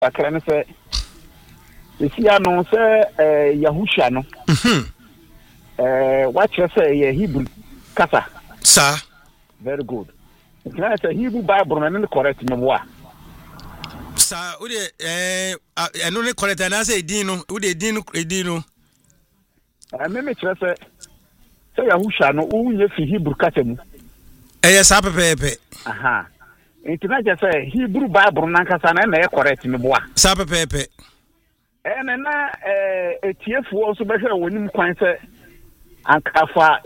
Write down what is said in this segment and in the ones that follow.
akra ne se isia no se Yahusha no what you say ye Hebrew kasa sir very good can I say Hebrew Bible and correct me wa sir we eno ne correct na say din no we din no me try say Yahusha no unye fi Hebrew kasa mu sa pepepe aha Intina just say Hebrew Bible nankasa na correct me boa. Sa pepepe. Na etiefu also be hwe wonim kwan se ankafa.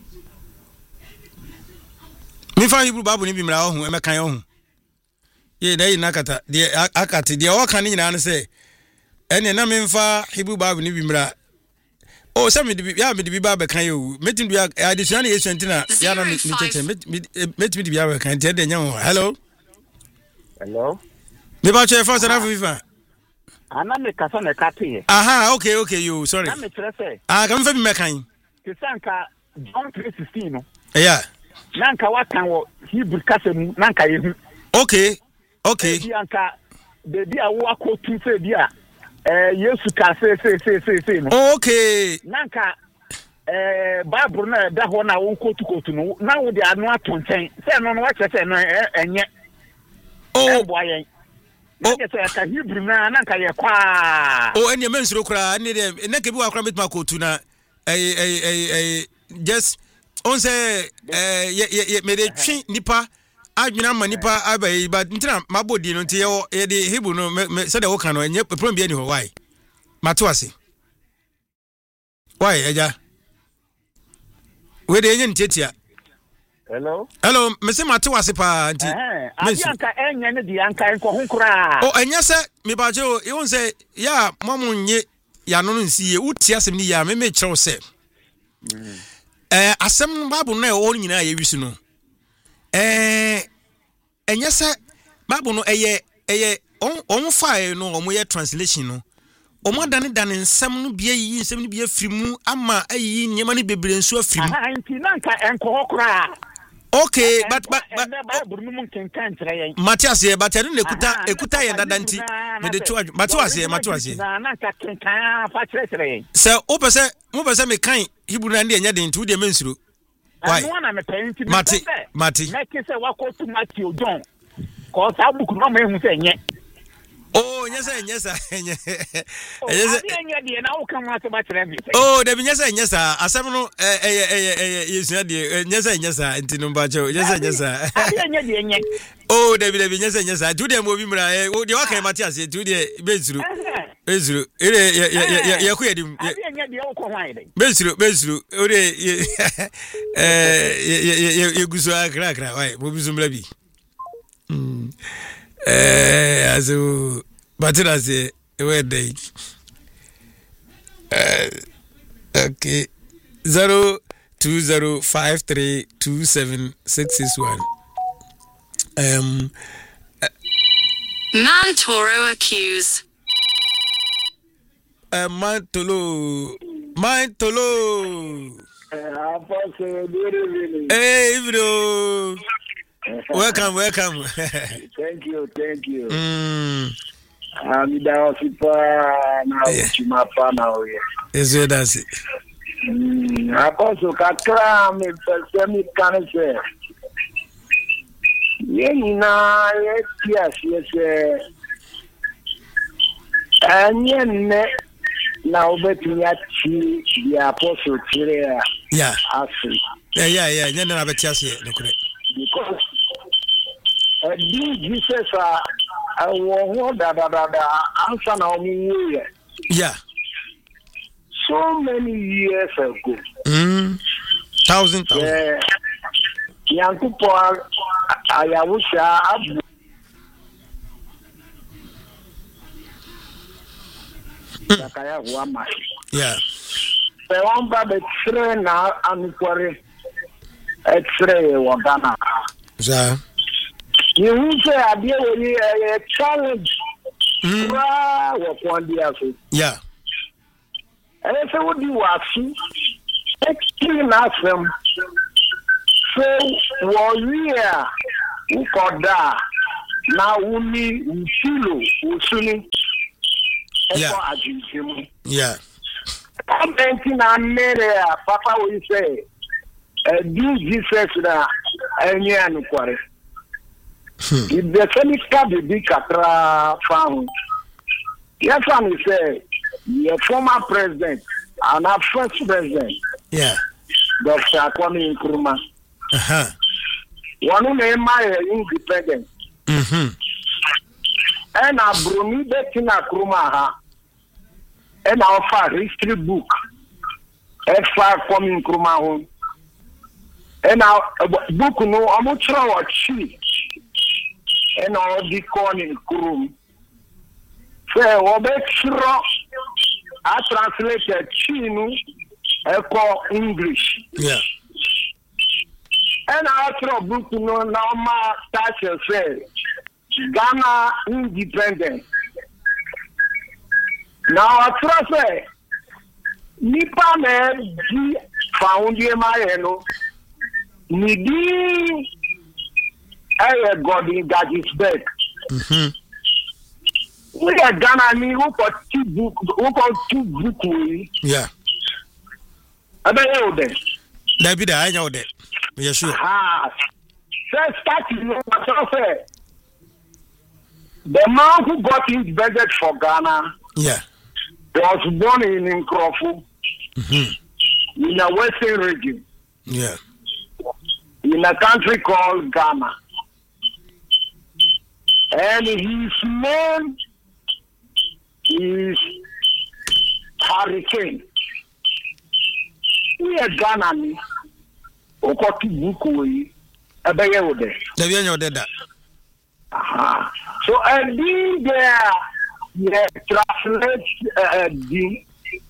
Me fa Hebrew Bible ni bi mra ho e mekan ho. Ye dai nakata de akate de o kan nyina ne se ene na me fa Hebrew Bible ni bi mra. Oh, some me de bi ba be kan yo. Metin du additional yesu ntina ya na me cheche metin bi ba kan de nya ho. Hello. Hello. Me ba che first na fifa. Ana me kasa na kate. Aha, okay, you sorry. Na me kire say. Kan fa bi mekan. Ti sanka John 3:16 no. Yeah. Nanka wakan wo Hebrew kasa mu nanka yehu. Okay. Bi anka de bi awo akotu se bi a Yesu ka se no. Okay. Nanka Bible na da ho na won kotu no na wo de anu atonten se no no wa kire no enye. Boy. Ka Hebrew na nanka ye kwa. Enya mensuro kura ne de na kebi wa kura metma kotu na just on say me de twi nipa adwena ma nipa abai but ntina mabodi no nti ye de Hebrew no se de wo kan no enye problem bi ani ho why mato ase why eja we de enye ntetia. Hello me se mato ase pa nti anka enye ne di anka enko ho kura enye se me ba je o e won se ya momo nye ya no nsiye uti asem ni ya me kire se asem babu na o nyina ye wisu no enye se babu no eye on file no omo ye translation no omo dane nsem no bia yi nsem no bia firimu ama ayi nyema ne bebre nso afirimu anti nanka enko ho kura. Okay, but Matthias here, but I don't ekuta ye dadanti me de to Matthias here. So mo pese me kan Hebrew na de nya de ntu de mensuru. Why? Mati. Make say wakotu Matthew John. Ko sa buku no me hu se nye. Oh, nyesa. Oh, de nyesa. Asem no yesu de nyesa ntino ba cho. Nyesa. Oh, de nyesa. Tu de mo bi mra de wa kan Matthias tu de bezuru. Ye ku yedim. Bezuru. O de ye guso akra. Why? Mo bizu mra bi. Also but I say where they okay 0205327661 Mantoro accuse Mantolo Hey, bro. Welcome. Thank you. I'm down now. Chimapa now. Yes, that's it. Apostle Kakra, me persemi can say. Yes. And now betting at the apostle Chile. Yeah. Yeah. Never better say no correct. Because Jesus answer now me. Yeah. So many years ago. 1,000. Yeah. Yankupo ayawusha abu. Sakaya huama. Yeah. The one babe train na amikware. X-ray wagana. Ja. You say abia we a challenge. Wa wakwandi aso. Yeah. And so what do you ask? Extreme asem. So warrior who could na uni ufilo usuni Yeah. Yeah. na mere papa we say do Jesus na enye anukware. If the Seneca be katra found. Yes, and he said the former president and our first president. Yeah. Dr. Kwame Nkrumah. One name my independent. And I brumi betina Nkrumah and I offer history book. F5 Kwame Nkrumah home. And I book no amutra or chi. And all the corner Nkrumah. Say obetro I translated Chinu Echo English. Yeah. And I throw book no normal touch say Ghana independent. Now I throw say Nipa me di found ye my no Nidi God in Gadget's bed. We are Ghana me who got two book Yeah. I don't know that. That be the I know that. Yeah, sure. First starting the man who got his budget for Ghana was born in Nkrofo in a western region. Yeah. In a country called Ghana. And his name is Hurricane. We are Ghana. Okoti Buku, a bayer with it. The Vienna did that. So I been there, translate the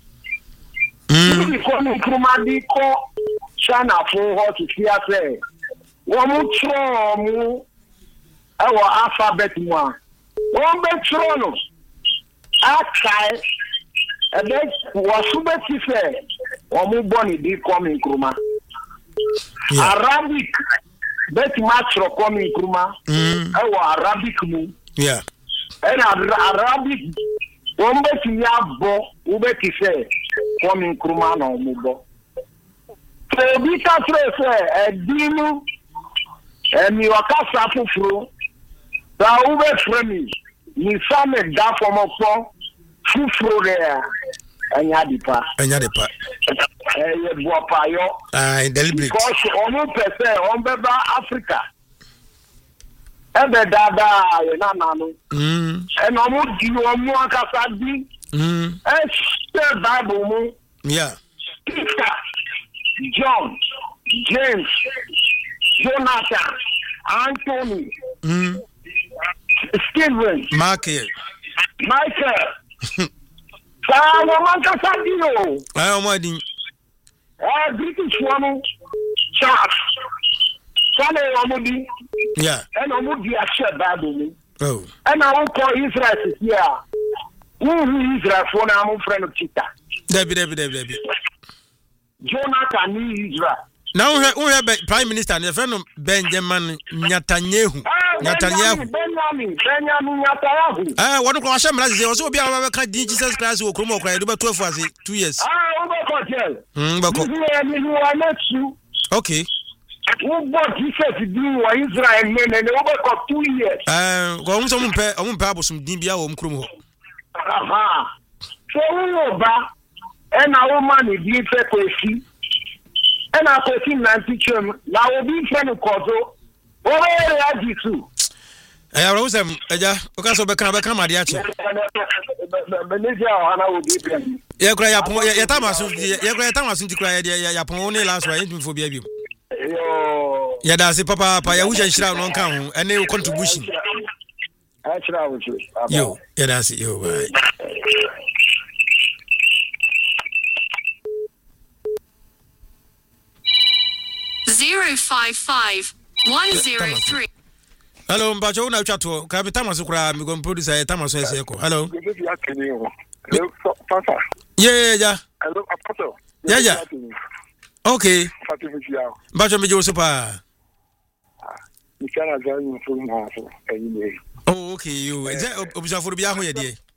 Kwame Nkrumah ko China for what to see say. One more our alphabet one. One betrono. I and then was super say, or more bonny be Kwame Nkrumah. Arabic, bet match for Kwame Nkrumah. Our Arabic move. Yeah. And Arabic, one bet yabo, ubeti say, Kwame Nkrumah no mubo. So we can say, a dinu, and you are Casafufro, the Ube Fremi, you some a da from a phone, Fufro there, and Yadipa. And Yadipa. Deliberate. Because on person on Beba Africa. Ebe dada na nanu. And omo di omo akasa di. E Bible mu. Yeah. Peter, John, James, Jonathan, Anthony, Stephen, Michael. Sa man kasa di o. Ayo mo di. British one, Charles. Sane omudi. Yeah. And omudi a share Bible. Oh. And I won't call Israel here. Who Israel for now, friend of Chita? Debbie. Jonathan Israel. Now we have Prime Minister and the friend of Benjamin Netanyahu. Benjamin Netanyahu. One of our shamans is also be our Jesus Christ who come over 2 years. Okay. Who bought Jesus to do Israel men and over 2 years? Go some pebbles some Dibia or Mkrumo. So over and our money be frequency. And I question 90 now will be friend of Kozo. Where are you too? I rose them, because of Beckham, my dear. Yeah, cry up. Thomas to cry. Yapone last right for baby. Yeah, that's a papa. I wish I should have non count and no contribution. Yo, yeah, that's it. Yo, right. Hello, Mbacho, now chat to Captain Sukra, we going to produce a Thomas. Hello. Yeah. Hello, Apostle. Yeah. Okay. Bacho, me, Joseph. You cannot join me for Oh, okay, you. Is that observe for the Biaho?